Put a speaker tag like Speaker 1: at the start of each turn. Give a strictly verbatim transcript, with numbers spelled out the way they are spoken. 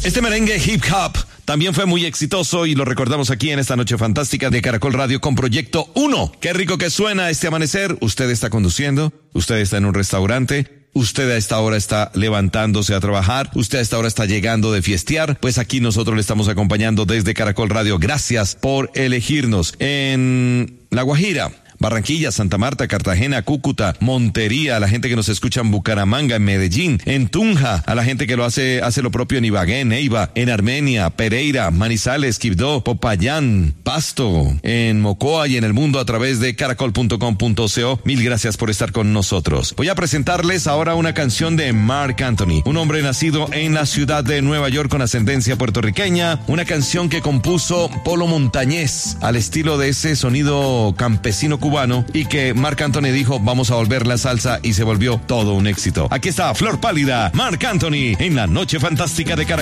Speaker 1: Este merengue hip hop también fue muy exitoso y lo recordamos aquí en esta noche fantástica de Caracol Radio con Proyecto uno. Qué rico que suena este amanecer. Usted está conduciendo, usted está en un restaurante, usted a esta hora está levantándose a trabajar, usted a esta hora está llegando de fiestear, pues aquí nosotros le estamos acompañando desde Caracol Radio. Gracias por elegirnos. En La Guajira, Barranquilla, Santa Marta, Cartagena, Cúcuta, Montería, a la gente que nos escucha en Bucaramanga, en Medellín, en Tunja, a la gente que lo hace, hace lo propio en Ibagué, Neiva, en Armenia, Pereira, Manizales, Quibdó, Popayán, Pasto, en Mocoa y en el mundo a través de caracol punto com punto co. Mil gracias por estar con nosotros. Voy a presentarles ahora una canción de Marc Anthony, un hombre nacido en la ciudad de Nueva York con ascendencia puertorriqueña, una canción que compuso Polo Montañés al estilo de ese sonido campesino cubano y que Marc Anthony dijo, vamos a volver la salsa, y se volvió todo un éxito. Aquí está Flor Pálida, Marc Anthony en la noche fantástica de Caracol.